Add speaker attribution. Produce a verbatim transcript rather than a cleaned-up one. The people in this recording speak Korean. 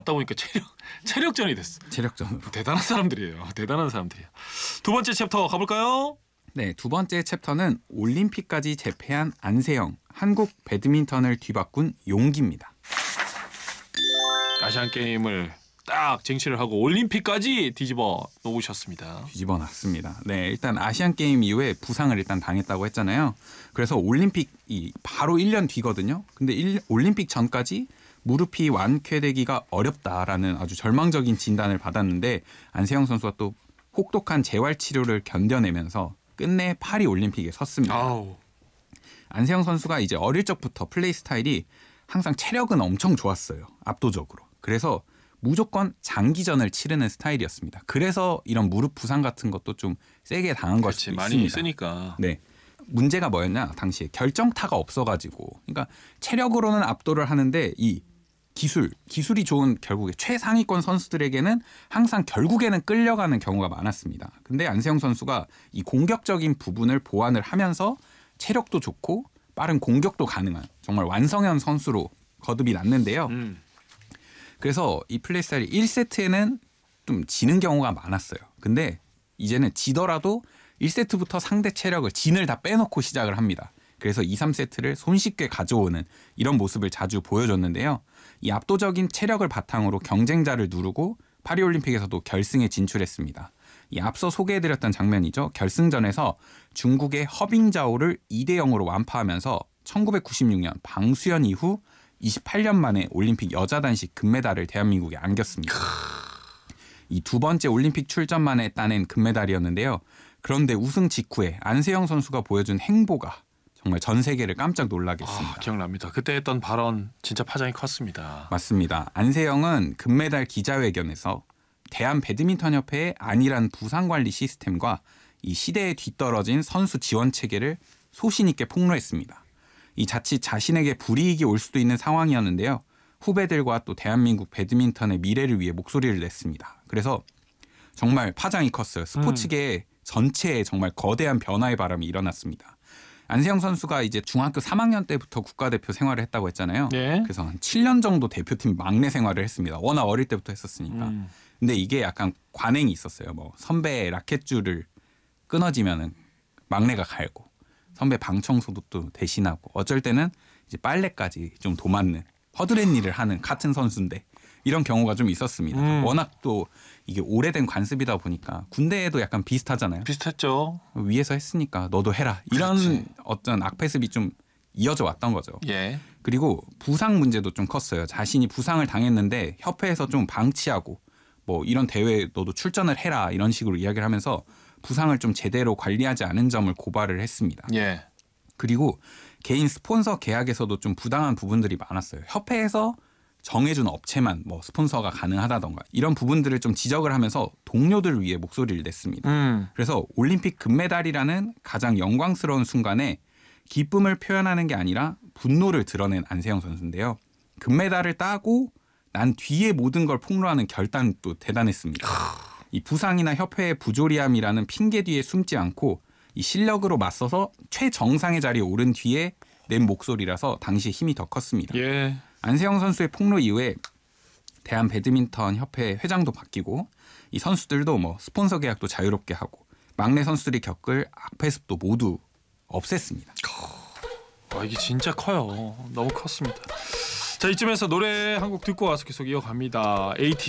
Speaker 1: 하다 보니까 체력 체력전이 됐어.
Speaker 2: 체력전.
Speaker 1: 대단한 사람들이에요. 대단한 사람들이야. 두 번째 챕터 가볼까요?
Speaker 2: 네, 두 번째 챕터는 올림픽까지 재패한 안세영, 한국 배드민턴을 뒤바꾼 용기입니다.
Speaker 1: 아시안 게임을 딱 쟁취를 하고 올림픽까지 뒤집어 놓으셨습니다.
Speaker 2: 뒤집어 놨습니다. 네, 일단 아시안 게임 이후에 부상을 일단 당했다고 했잖아요. 그래서 올림픽이 바로 일 년 뒤거든요. 근데 일, 올림픽 전까지 무릎이 완쾌되기가 어렵다라는 아주 절망적인 진단을 받았는데 안세영 선수가 또 혹독한 재활 치료를 견뎌내면서 끝내 파리 올림픽에 섰습니다.
Speaker 1: 아우.
Speaker 2: 안세영 선수가 이제 어릴 적부터 플레이 스타일이 항상 체력은 엄청 좋았어요. 압도적으로. 그래서 무조건 장기전을 치르는 스타일이었습니다. 그래서 이런 무릎 부상 같은 것도 좀 세게 당한 것이 있습니다.
Speaker 1: 많이 있으니까.
Speaker 2: 네. 문제가 뭐였냐? 당시에 결정타가 없어가지고, 그러니까 체력으로는 압도를 하는데 이 기술, 기술이 좋은 결국에 최상위권 선수들에게는 항상 결국에는 끌려가는 경우가 많았습니다. 근데 안세영 선수가 이 공격적인 부분을 보완을 하면서 체력도 좋고 빠른 공격도 가능한 정말 완성형 선수로 거듭이 났는데요.
Speaker 1: 음.
Speaker 2: 그래서 이 플레이 스타일이 일 세트에는 좀 지는 경우가 많았어요. 근데 이제는 지더라도 일 세트부터 상대 체력을 진을 다 빼놓고 시작을 합니다. 그래서 이, 삼 세트를 손쉽게 가져오는 이런 모습을 자주 보여줬는데요. 이 압도적인 체력을 바탕으로 경쟁자를 누르고 파리올림픽에서도 결승에 진출했습니다. 이 앞서 소개해드렸던 장면이죠. 결승전에서 중국의 허빙자오를 이 대 영으로 완파하면서 천구백구십육 년 방수연 이후 이십팔 년 만에 올림픽 여자 단식 금메달을 대한민국에 안겼습니다. 이 두 번째 올림픽 출전 만에 따낸 금메달이었는데요. 그런데 우승 직후에 안세영 선수가 보여준 행보가 정말 전 세계를 깜짝 놀라게 했습니다.
Speaker 1: 아, 기억납니다. 그때 했던 발언 진짜 파장이 컸습니다.
Speaker 2: 맞습니다. 안세영은 금메달 기자회견에서 대한배드민턴협회의 안일한 부상관리 시스템과 이 시대에 뒤떨어진 선수 지원 체계를 소신 있게 폭로했습니다. 이 자칫 자신에게 불이익이 올 수도 있는 상황이었는데요. 후배들과 또 대한민국 배드민턴의 미래를 위해 목소리를 냈습니다. 그래서 정말 파장이 컸어요. 스포츠계 음. 전체에 정말 거대한 변화의 바람이 일어났습니다. 안세영 선수가 이제 중학교 삼 학년 때부터 국가대표 생활을 했다고 했잖아요.
Speaker 1: 네.
Speaker 2: 그래서 한 칠 년 정도 대표팀 막내 생활을 했습니다. 워낙 어릴 때부터 했었으니까.
Speaker 1: 음.
Speaker 2: 근데 이게 약간 관행이 있었어요. 뭐 선배 라켓줄을 끊어지면은 막내가 갈고 선배 방 청소도 또 대신하고 어쩔 때는 이제 빨래까지 좀 도맡는 허드렛 일을 하는 같은 선수인데 이런 경우가 좀 있었습니다.
Speaker 1: 음.
Speaker 2: 워낙 또 이게 오래된 관습이다 보니까 군대에도 약간 비슷하잖아요.
Speaker 1: 비슷했죠.
Speaker 2: 위에서 했으니까 너도 해라. 이런
Speaker 1: 그렇지.
Speaker 2: 어떤 악패습이 좀 이어져 왔던 거죠.
Speaker 1: 예.
Speaker 2: 그리고 부상 문제도 좀 컸어요. 자신이 부상을 당했는데 협회에서 좀 방치하고 뭐 이런 대회에 너도 출전을 해라 이런 식으로 이야기를 하면서 부상을 좀 제대로 관리하지 않은 점을 고발을 했습니다.
Speaker 1: 예.
Speaker 2: 그리고 개인 스폰서 계약에서도 좀 부당한 부분들이 많았어요. 협회에서 정해준 업체만 뭐 스폰서가 가능하다던가 이런 부분들을 좀 지적을 하면서 동료들을 위해 목소리를 냈습니다.
Speaker 1: 음.
Speaker 2: 그래서 올림픽 금메달이라는 가장 영광스러운 순간에 기쁨을 표현하는 게 아니라 분노를 드러낸 안세영 선수인데요. 금메달을 따고 난 뒤에 모든 걸 폭로하는 결단도 대단했습니다. 이 부상이나 협회의 부조리함이라는 핑계 뒤에 숨지 않고 이 실력으로 맞서서 최정상의 자리에 오른 뒤에 낸 목소리라서 당시에 힘이 더 컸습니다.
Speaker 1: 예.
Speaker 2: 안세영 선수의 폭로 이후에 대한 배드민턴 협회 회장도 바뀌고 이 선수들도 뭐 스폰서 계약도 자유롭게 하고 막내 선수들이 겪을 악패습도 모두 없앴습니다.
Speaker 1: 와, 이게 진짜 커요. 너무 컸습니다. 자, 이쯤에서 노래 한 곡 듣고 와서 계속 이어갑니다. 에이티즈